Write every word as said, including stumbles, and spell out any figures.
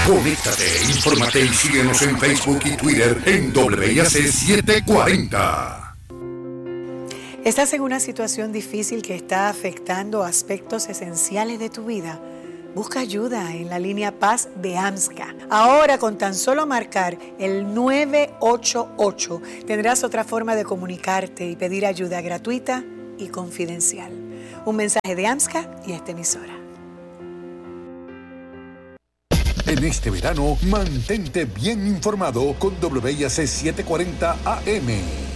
Conéctate, infórmate y síguenos en Facebook y Twitter en W I A C setecientos cuarenta. ¿Estás en una situación difícil que está afectando aspectos esenciales de tu vida? Busca ayuda en la línea Paz de AMSCA. Ahora, con tan solo marcar el nueve ocho ocho, tendrás otra forma de comunicarte y pedir ayuda gratuita y confidencial. Un mensaje de AMSCA y esta emisora. En este verano, mantente bien informado con W I A C setecientos cuarenta A M.